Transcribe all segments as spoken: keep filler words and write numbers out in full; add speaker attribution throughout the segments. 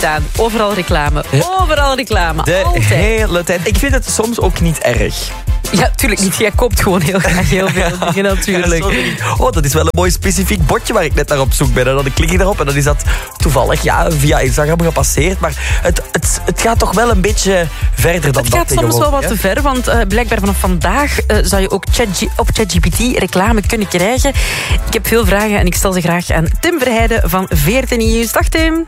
Speaker 1: Daan, overal reclame.
Speaker 2: Ja.
Speaker 1: Overal reclame.
Speaker 2: De
Speaker 1: Altijd.
Speaker 2: hele tijd. Ik vind het soms ook niet erg.
Speaker 1: Ja, tuurlijk niet. Jij koopt gewoon heel graag heel veel dingen natuurlijk.
Speaker 2: Ja, oh, dat is wel een mooi specifiek bordje waar ik net naar op zoek ben. En dan klik ik daarop en dan is dat toevallig ja, via Instagram gepasseerd. Maar het, het, het gaat toch wel een beetje verder dan
Speaker 1: het
Speaker 2: dat.
Speaker 1: Het gaat soms wel wat te ver, want uh, blijkbaar vanaf vandaag uh, zou je ook Chat op ChatGPT reclame kunnen krijgen. Ik heb veel vragen en ik stel ze graag aan Tim Verheijden van V R T Nieuws. Dag Tim.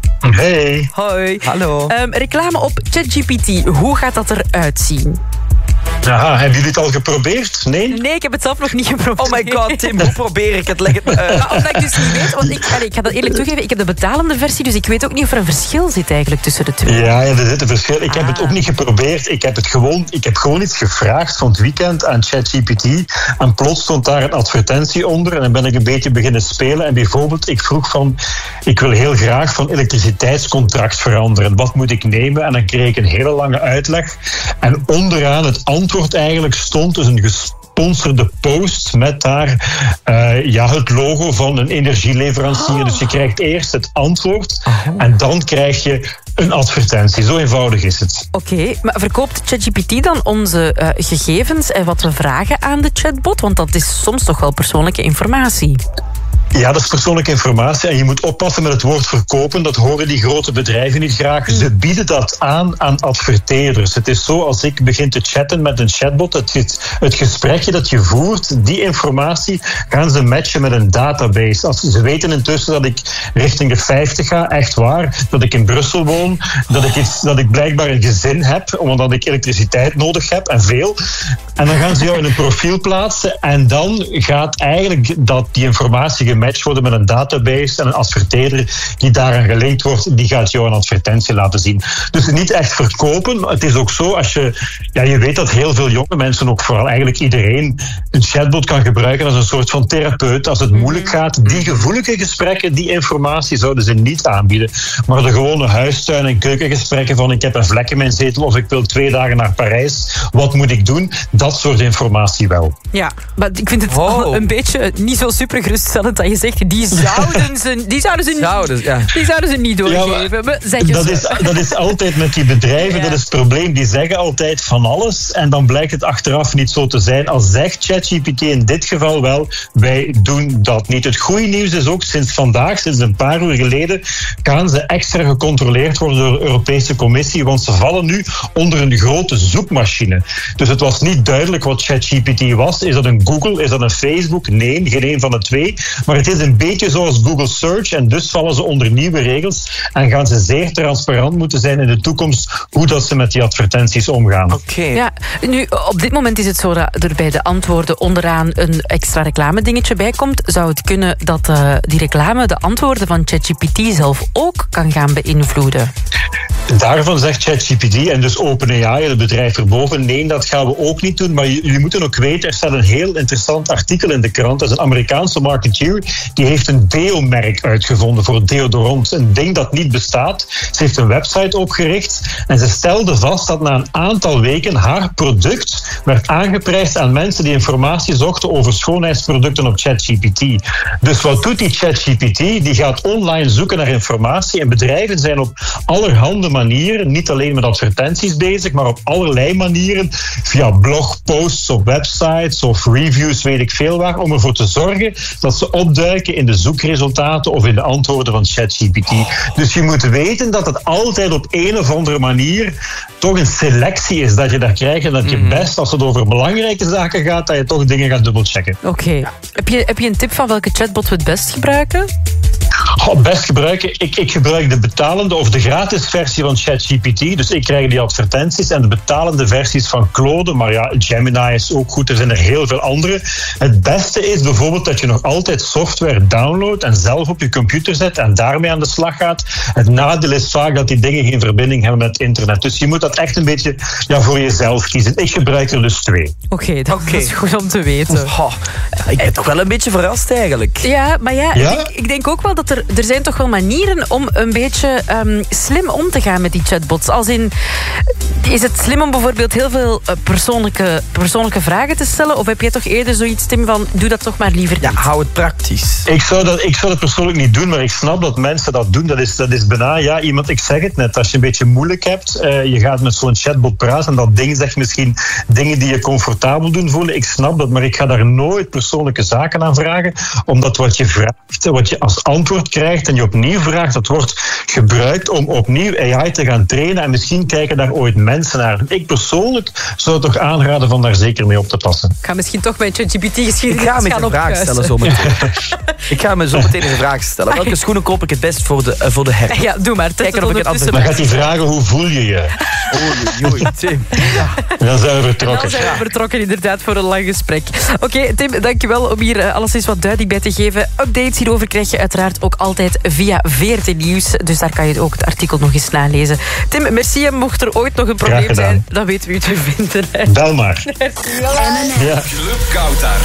Speaker 3: Hey.
Speaker 1: Hoi.
Speaker 2: Hallo.
Speaker 1: Um, reclame op ChatGPT, hoe gaat dat eruit zien?
Speaker 3: Aha, hebben jullie het al geprobeerd? Nee?
Speaker 1: Nee, ik heb het zelf nog niet geprobeerd.
Speaker 2: Oh my god, Tim, hoe probeer ik het? Leg het me uit.
Speaker 1: Maar omdat ik dus niet weet, want ik, allez, ik ga dat eerlijk toegeven, ik heb de betalende versie, dus ik weet ook niet of er een verschil zit eigenlijk tussen de twee.
Speaker 3: Ja, ja, er zit een verschil. Ik
Speaker 1: ah.
Speaker 3: heb het ook niet geprobeerd. Ik heb, het gewoon, ik heb gewoon iets gevraagd van het weekend aan ChatGPT. En plots stond daar een advertentie onder. En dan ben ik een beetje beginnen spelen. En bijvoorbeeld, ik vroeg van, ik wil heel graag van elektriciteitscontract veranderen. Wat moet ik nemen? En dan kreeg ik een hele lange uitleg. En onderaan het antwoord eigenlijk stond dus een gesponsorde post met daar uh, ja, het logo van een energieleverancier. Oh. Dus je krijgt eerst het antwoord oh. en dan krijg je een advertentie. Zo eenvoudig is het.
Speaker 1: Oké, okay, maar verkoopt ChatGPT dan onze uh, gegevens en wat we vragen aan de chatbot? Want dat is soms toch wel persoonlijke informatie.
Speaker 3: Ja, dat is persoonlijke informatie en je moet oppassen met het woord verkopen. Dat horen die grote bedrijven niet graag. Ze bieden dat aan aan adverteerders. Het is zo, als ik begin te chatten met een chatbot, het, het gesprekje dat je voert, die informatie gaan ze matchen met een database. Als, ze weten intussen dat ik richting de vijftig ga, echt waar, dat ik in Brussel woon, dat ik, iets, dat ik blijkbaar een gezin heb, omdat ik elektriciteit nodig heb en veel. En dan gaan ze jou in een profiel plaatsen en dan gaat eigenlijk dat die informatie gematcht worden met een database en een adverteerder die daaraan gelinkt wordt, die gaat jou een advertentie laten zien. Dus niet echt verkopen, maar het is ook zo, als je, ja, je weet dat heel veel jonge mensen, ook vooral eigenlijk iedereen, een chatbot kan gebruiken als een soort van therapeut. Als het moeilijk gaat, die gevoelige gesprekken, die informatie zouden ze niet aanbieden. Maar de gewone huistuin- en keukengesprekken van ik heb een vlek in mijn zetel of ik wil twee dagen naar Parijs, wat moet ik doen? Dat soort informatie wel.
Speaker 1: Ja, maar ik vind het
Speaker 2: oh.
Speaker 1: een beetje niet zo super geruststellend dat je zegt, die zouden ze, die zouden ze,
Speaker 2: zouden, ja.
Speaker 1: die zouden ze niet doorgeven. Ja, zeg je
Speaker 3: dat, is, dat is altijd met die bedrijven, ja. Dat is het probleem. Die zeggen altijd van alles en dan blijkt het achteraf niet zo te zijn. Al zegt ChatGPT in dit geval wel, wij doen dat niet. Het goede nieuws is ook, sinds vandaag, sinds een paar uur geleden, gaan ze extra gecontroleerd worden door de Europese Commissie, want ze vallen nu onder een grote zoekmachine. Dus het was niet duidelijk wat ChatGPT was. Is dat een Google? Is dat een Facebook? Nee, geen een van de twee. Maar het is een beetje zoals Google Search en dus vallen ze onder nieuwe regels en gaan ze zeer transparant moeten zijn in de toekomst hoe dat ze met die advertenties omgaan.
Speaker 2: Oké. Okay.
Speaker 1: Ja, nu, op dit moment is het zo dat er bij de antwoorden onderaan een extra reclame dingetje bij komt. Zou het kunnen dat uh, die reclame de antwoorden van ChatGPT zelf ook kan gaan beïnvloeden?
Speaker 3: Daarvan zegt ChatGPT en dus OpenAI, het bedrijf erboven, nee, dat gaan we ook niet doen. Maar jullie moeten ook weten, er staat een heel interessant artikel in de krant. Dat is een Amerikaanse marketeer, die heeft een deo-merk uitgevonden voor deodorant. Een ding dat niet bestaat. Ze heeft een website opgericht en ze stelde vast dat na een aantal weken haar product werd aangeprijsd aan mensen die informatie zochten over schoonheidsproducten op ChatGPT. Dus wat doet die ChatGPT? Die gaat online zoeken naar informatie en bedrijven zijn op allerhande manieren, niet alleen met advertenties bezig, maar op allerlei manieren, via blogposts of websites of reviews, weet ik veel waar, om ervoor te zorgen dat ze opduiken in de zoekresultaten of in de antwoorden van ChatGPT. Dus je moet weten dat het altijd op een of andere manier toch een selectie is dat je daar krijgt en dat je best, als het over belangrijke zaken gaat, dat je toch dingen gaat dubbelchecken.
Speaker 1: Oké. Okay. Ja. Heb je, heb je een tip van welke chatbot we het best gebruiken?
Speaker 3: Oh, best gebruiken. Ik, ik gebruik de betalende of de gratis versie van ChatGPT. Dus ik krijg die advertenties en de betalende versies van Claude. Maar ja, Gemini is ook goed. Er zijn er heel veel andere. Het beste is bijvoorbeeld dat je nog altijd software downloadt en zelf op je computer zet en daarmee aan de slag gaat. Het nadeel is vaak dat die dingen geen verbinding hebben met internet. Dus je moet dat echt een beetje ja, voor jezelf kiezen. Ik gebruik er dus twee.
Speaker 1: Oké, okay, dat okay. is goed om te weten.
Speaker 2: Oh, ik ben toch wel een beetje verrast eigenlijk.
Speaker 1: Ja, maar ja,
Speaker 3: ja?
Speaker 1: Ik, denk, ik denk ook wel dat er, er zijn toch wel manieren om een beetje um, slim om te gaan met die chatbots. Als in, Is het slim om bijvoorbeeld heel veel uh, persoonlijke, persoonlijke vragen te stellen? Of heb jij toch eerder zoiets, Tim, van doe dat toch maar liever niet?
Speaker 2: Ja, hou het praktisch.
Speaker 3: Ik zou, dat, ik zou dat persoonlijk niet doen, maar ik snap dat mensen dat doen. Dat is, dat is bijna, ja, iemand, ik zeg het net, als je een beetje moeilijk hebt, uh, je gaat met zo'n chatbot praten en dat ding zegt misschien dingen die je comfortabel doen voelen. Ik snap dat, maar ik ga daar nooit persoonlijke zaken aan vragen, omdat wat je vraagt, wat je als antwoord krijgt en je opnieuw vraagt, dat wordt gebruikt om opnieuw A I te gaan trainen en misschien kijken daar ooit mensen naar. Ik persoonlijk zou toch aanraden van daar zeker mee op te passen.
Speaker 1: Ik ga misschien toch mijn ChatGPT-geschiedenis
Speaker 2: Ik ga me
Speaker 1: gaan
Speaker 2: een vraag
Speaker 1: opkuisen.
Speaker 2: stellen zometeen. Ik ga me zo meteen een vraag stellen. Welke schoenen koop ik het best voor de, uh, voor de herfst?
Speaker 1: Ja, doe maar.
Speaker 2: Kijken of ik het
Speaker 3: Dan gaat hij vragen, hoe voel je je?
Speaker 2: Oei, oei, Tim. Ja.
Speaker 3: Dan zijn we
Speaker 1: En
Speaker 3: vertrokken.
Speaker 1: dan zijn we vertrokken inderdaad voor een lang gesprek. Oké, okay, Tim, dankjewel om hier uh, alles eens wat duiding bij te geven. Updates hierover krijg je uiteraard ook altijd via V R T Nieuws. Dus daar kan je ook het artikel nog eens nalezen. Tim, merci. Mocht er ooit nog een probleem zijn, dan weten we hoe het te vinden.
Speaker 3: Bel maar.
Speaker 1: Merci.
Speaker 3: Ja.
Speaker 4: Club Kautar.